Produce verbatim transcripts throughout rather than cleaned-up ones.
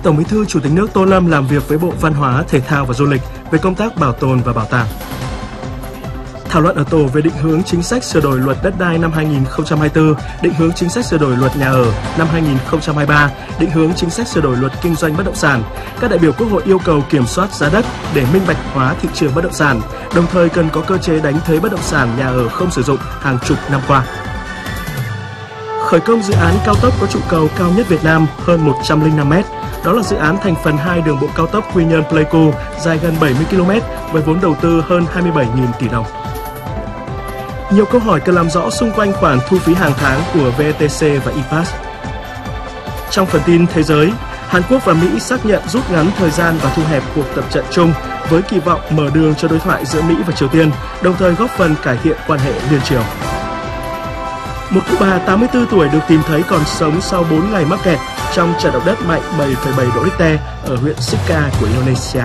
Tổng Bí thư Chủ tịch nước Tô Lâm làm việc với Bộ Văn hóa, Thể thao và Du lịch về công tác bảo tồn và bảo tàng. Thảo luận ở tổ về định hướng chính sách sửa đổi luật đất đai năm hai nghìn không trăm hai mươi tư, định hướng chính sách sửa đổi luật nhà ở năm hai nghìn không trăm hai mươi ba, định hướng chính sách sửa đổi luật kinh doanh bất động sản. Các đại biểu Quốc hội yêu cầu kiểm soát giá đất để minh bạch hóa thị trường bất động sản, đồng thời cần có cơ chế đánh thuế bất động sản nhà ở không sử dụng hàng chục năm qua. Khởi công dự án cao tốc có trụ cầu cao nhất Việt Nam hơn một trăm lẻ năm mét. Đó là dự án thành phần hai đường bộ cao tốc Quy Nhơn - Pleiku dài gần bảy mươi ki lô mét với vốn đầu tư hơn hai mươi bảy nghìn tỷ đồng. Nhiều câu hỏi cần làm rõ xung quanh khoản thu phí hàng tháng của vê e tê xê và i pass. Trong phần tin thế giới, Hàn Quốc và Mỹ xác nhận rút ngắn thời gian và thu hẹp cuộc tập trận chung với kỳ vọng mở đường cho đối thoại giữa Mỹ và Triều Tiên, đồng thời góp phần cải thiện quan hệ liên triều. Một cụ bà tám mươi tư tuổi được tìm thấy còn sống sau bốn ngày mắc kẹt trong trận động đất mạnh bảy phẩy bảy độ Richter ở huyện Sikka của Indonesia.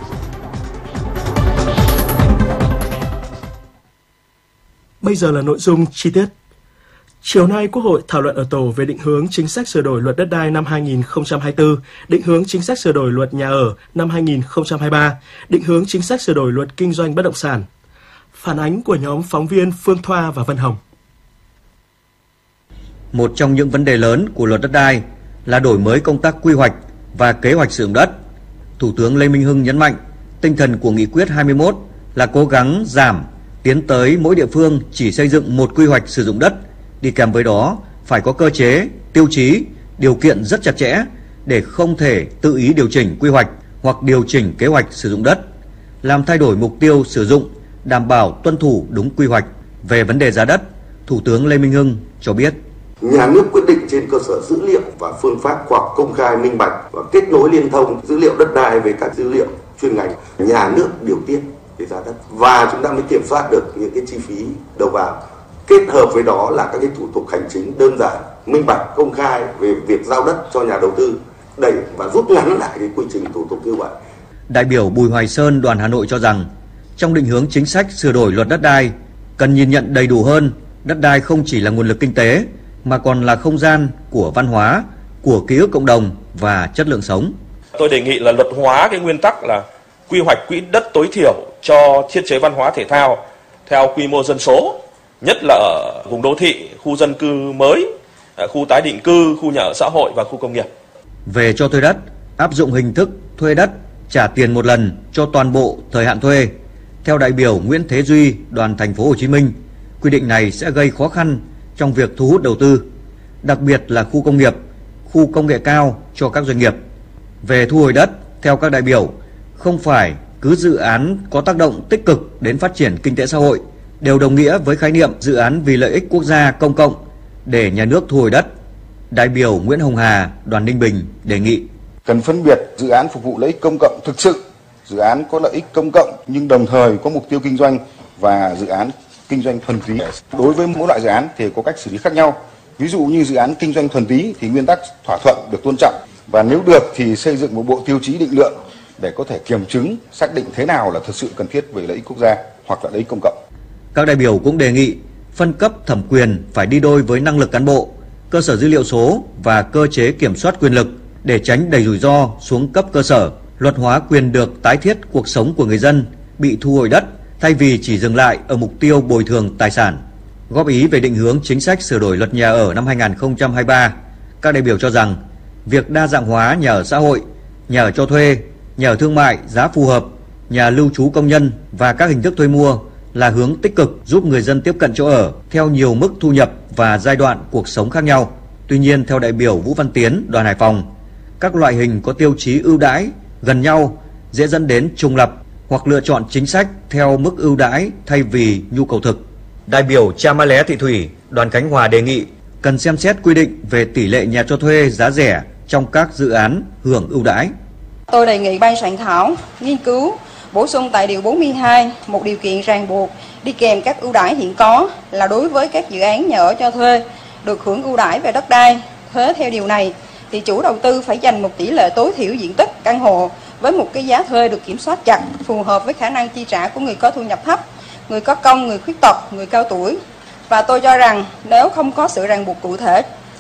Bây giờ là nội dung chi tiết. Chiều nay, Quốc hội thảo luận ở tổ về định hướng chính sách sửa đổi luật đất đai năm hai nghìn không trăm hai mươi tư, định hướng chính sách sửa đổi luật nhà ở năm hai nghìn không trăm hai mươi ba, định hướng chính sách sửa đổi luật kinh doanh bất động sản. Phản ánh của nhóm phóng viên Phương Thoa và Vân Hồng. Một trong những vấn đề lớn của luật đất đai là đổi mới công tác quy hoạch và kế hoạch sử dụng đất. Thủ tướng Lê Minh Hưng nhấn mạnh tinh thần của nghị quyết hai mươi mốt là cố gắng giảm, tiến tới mỗi địa phương chỉ xây dựng một quy hoạch sử dụng đất, đi kèm với đó phải có cơ chế, tiêu chí, điều kiện rất chặt chẽ để không thể tự ý điều chỉnh quy hoạch hoặc điều chỉnh kế hoạch sử dụng đất, làm thay đổi mục tiêu sử dụng, đảm bảo tuân thủ đúng quy hoạch. Về vấn đề giá đất, Thủ tướng Lê Minh Hưng cho biết: Nhà nước quyết định trên cơ sở dữ liệu và phương pháp khoa học công khai minh bạch và kết nối liên thông dữ liệu đất đai với các dữ liệu chuyên ngành. Nhà nước điều tiết về giá đất và chúng ta mới kiểm soát được những cái chi phí đầu vào. Kết hợp với đó là các cái thủ tục hành chính đơn giản, minh bạch, công khai về việc giao đất cho nhà đầu tư, đẩy và rút ngắn lại cái quy trình thủ tục như vậy. Đại biểu Bùi Hoài Sơn, đoàn Hà Nội cho rằng trong định hướng chính sách sửa đổi luật đất đai cần nhìn nhận đầy đủ hơn, đất đai không chỉ là nguồn lực kinh tế mà còn là không gian của văn hóa, của ký ức cộng đồng và chất lượng sống. Tôi đề nghị là luật hóa cái nguyên tắc là quy hoạch quỹ đất tối thiểu cho thiết chế văn hóa thể thao theo quy mô dân số, nhất là ở vùng đô thị, khu dân cư mới, khu tái định cư, khu nhà ở xã hội và khu công nghiệp. Về cho thuê đất, áp dụng hình thức thuê đất trả tiền một lần cho toàn bộ thời hạn thuê. Theo đại biểu Nguyễn Thế Duy, đoàn Thành phố Hồ Chí Minh, quy định này sẽ gây khó khăn trong việc thu hút đầu tư, đặc biệt là khu công nghiệp, khu công nghệ cao cho các doanh nghiệp. Về thu hồi đất, theo các đại biểu, không phải cứ dự án có tác động tích cực đến phát triển kinh tế xã hội đều đồng nghĩa với khái niệm dự án vì lợi ích quốc gia công cộng để nhà nước thu hồi đất. Đại biểu Nguyễn Hồng Hà, đoàn Ninh Bình đề nghị cần phân biệt dự án phục vụ lợi ích công cộng thực sự, dự án có lợi ích công cộng nhưng đồng thời có mục tiêu kinh doanh và dự án kinh doanh thuần túy. Đối với mỗi loại dự án thì có cách xử lý khác nhau. Ví dụ như dự án kinh doanh thuần túy thì nguyên tắc thỏa thuận được tôn trọng, và nếu được thì xây dựng một bộ tiêu chí định lượng để có thể kiểm chứng, xác định thế nào là thực sự cần thiết về lợi ích quốc gia hoặc là lợi ích công cộng. Các đại biểu cũng đề nghị phân cấp thẩm quyền phải đi đôi với năng lực cán bộ, cơ sở dữ liệu số và cơ chế kiểm soát quyền lực để tránh đẩy rủi ro xuống cấp cơ sở. Luật hóa quyền được tái thiết cuộc sống của người dân bị thu hồi đất thay vì chỉ dừng lại ở mục tiêu bồi thường tài sản. Góp ý về định hướng chính sách sửa đổi luật nhà ở năm hai nghìn không trăm hai mươi ba, các đại biểu cho rằng việc đa dạng hóa nhà ở xã hội, nhà ở cho thuê, nhà ở thương mại giá phù hợp, nhà lưu trú công nhân và các hình thức thuê mua là hướng tích cực giúp người dân tiếp cận chỗ ở theo nhiều mức thu nhập và giai đoạn cuộc sống khác nhau. Tuy nhiên, theo đại biểu Vũ Văn Tiến, đoàn Hải Phòng, các loại hình có tiêu chí ưu đãi gần nhau dễ dẫn đến trùng lặp hoặc lựa chọn chính sách theo mức ưu đãi thay vì nhu cầu thực. Đại biểu Cha Ma Lé Thị Thủy, đoàn Khánh Hòa đề nghị cần xem xét quy định về tỷ lệ nhà cho thuê giá rẻ trong các dự án hưởng ưu đãi. Tôi đề nghị ban soạn thảo nghiên cứu bổ sung tại điều bốn mươi hai một điều kiện ràng buộc đi kèm các ưu đãi hiện có là đối với các dự án nhà ở cho thuê được hưởng ưu đãi về đất đai. Thế theo điều này thì chủ đầu tư phải dành một tỷ lệ tối thiểu diện tích căn hộ với một cái giá thuê được kiểm soát chặt, phù hợp với khả năng chi trả của người có thu nhập thấp, người có công, người khuyết tật, người cao tuổi. Và tôi cho rằng nếu không có sự ràng buộc cụ thể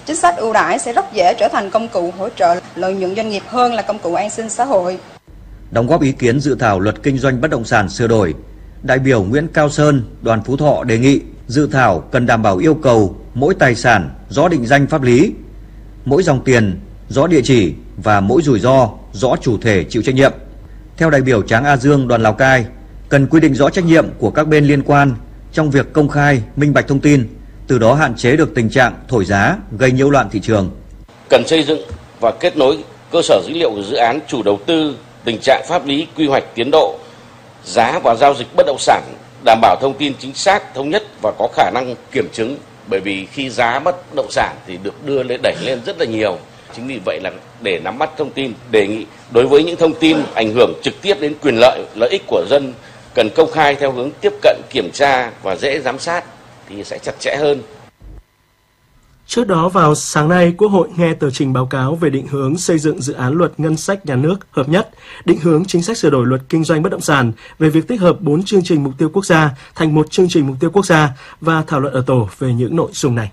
chính sách ưu đãi sẽ rất dễ trở thành công cụ hỗ trợ lợi nhuận doanh nghiệp hơn là công cụ an sinh xã hội. Đóng góp ý kiến dự thảo luật kinh doanh bất động sản sửa đổi, đại biểu Nguyễn Cao Sơn, đoàn Phú Thọ đề nghị dự thảo cần đảm bảo yêu cầu mỗi tài sản rõ định danh pháp lý, mỗi dòng tiền rõ địa chỉ và mỗi rủi ro rõ chủ thể chịu trách nhiệm. Theo đại biểu Tráng A Dương, đoàn Lào Cai, cần quy định rõ trách nhiệm của các bên liên quan trong việc công khai, minh bạch thông tin, từ đó hạn chế được tình trạng thổi giá gây nhiễu loạn thị trường. Cần xây dựng và kết nối cơ sở dữ liệu của dự án, chủ đầu tư, tình trạng pháp lý, quy hoạch, tiến độ, giá và giao dịch bất động sản, đảm bảo thông tin chính xác, thống nhất và có khả năng kiểm chứng. Bởi vì khi giá bất động sản thì được đưa lên đẩy lên rất là nhiều. Chính vì vậy là để nắm bắt thông tin, đề nghị đối với những thông tin ảnh hưởng trực tiếp đến quyền lợi, lợi ích của dân cần công khai theo hướng tiếp cận, kiểm tra và dễ giám sát thì sẽ chặt chẽ hơn. Trước đó vào sáng nay, Quốc hội nghe tờ trình báo cáo về định hướng xây dựng dự án luật ngân sách nhà nước hợp nhất, định hướng chính sách sửa đổi luật kinh doanh bất động sản về việc tích hợp bốn chương trình mục tiêu quốc gia thành một chương trình mục tiêu quốc gia và thảo luận ở tổ về những nội dung này.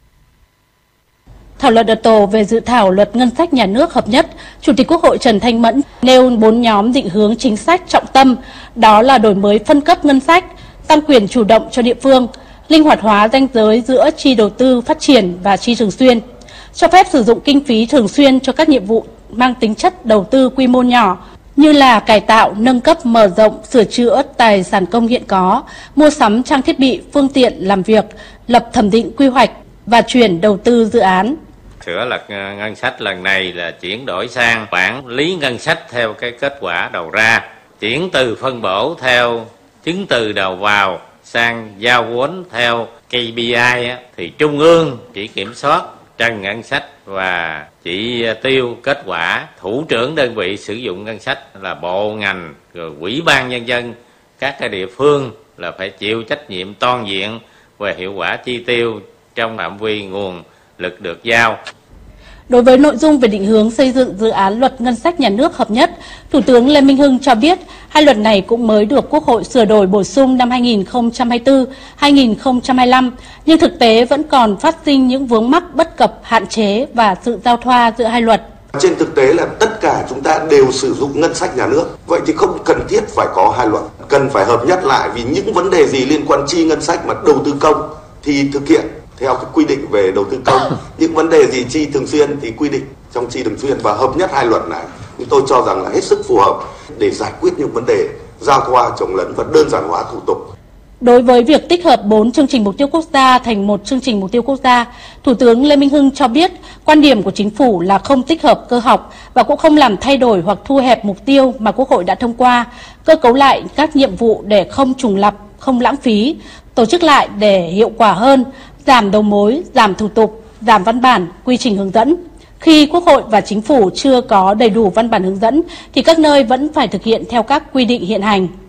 Thảo luận ở tổ về dự thảo luật ngân sách nhà nước hợp nhất, Chủ tịch Quốc hội Trần Thanh Mẫn nêu bốn nhóm định hướng chính sách trọng tâm, đó là đổi mới phân cấp ngân sách, tăng quyền chủ động cho địa phương, linh hoạt hóa ranh giới giữa chi đầu tư phát triển và chi thường xuyên, cho phép sử dụng kinh phí thường xuyên cho các nhiệm vụ mang tính chất đầu tư quy mô nhỏ như là cải tạo, nâng cấp, mở rộng, sửa chữa tài sản công hiện có, mua sắm trang thiết bị, phương tiện làm việc, lập thẩm định quy hoạch và chuyển đầu tư dự án. Sửa luật ngân sách lần này là chuyển đổi sang quản lý ngân sách theo cái kết quả đầu ra, chuyển từ phân bổ theo chứng từ đầu vào sang giao vốn theo K P I thì trung ương chỉ kiểm soát trần ngân sách và chỉ tiêu kết quả. Thủ trưởng đơn vị sử dụng ngân sách là bộ ngành rồi ủy ban nhân dân các cái địa phương là phải chịu trách nhiệm toàn diện về hiệu quả chi tiêu trong phạm vi nguồn lực được giao. Đối với nội dung về định hướng xây dựng dự án luật ngân sách nhà nước hợp nhất, Thủ tướng Lê Minh Hưng cho biết hai luật này cũng mới được Quốc hội sửa đổi bổ sung năm hai nghìn không trăm hai mươi tư đến hai nghìn không trăm hai mươi lăm, nhưng thực tế vẫn còn phát sinh những vướng mắc bất cập, hạn chế và sự giao thoa giữa hai luật. Trên thực tế là tất cả chúng ta đều sử dụng ngân sách nhà nước, vậy thì không cần thiết phải có hai luật, cần phải hợp nhất lại vì những vấn đề gì liên quan chi ngân sách mà đầu tư công thì thực hiện theo cái quy định về đầu tư công, những vấn đề gì chi thường xuyên thì quy định trong chi thường xuyên và hợp nhất hai luật này. Tôi cho rằng là hết sức phù hợp để giải quyết những vấn đề giao thoa, chồng lấn và đơn giản hóa thủ tục. Đối với việc tích hợp bốn chương trình mục tiêu quốc gia thành một chương trình mục tiêu quốc gia, Thủ tướng Lê Minh Hưng cho biết quan điểm của Chính phủ là không tích hợp cơ học và cũng không làm thay đổi hoặc thu hẹp mục tiêu mà Quốc hội đã thông qua, cơ cấu lại các nhiệm vụ để không trùng lặp, không lãng phí, tổ chức lại để hiệu quả hơn, giảm đầu mối, giảm thủ tục, giảm văn bản, quy trình hướng dẫn. Khi Quốc hội và Chính phủ chưa có đầy đủ văn bản hướng dẫn thì các nơi vẫn phải thực hiện theo các quy định hiện hành.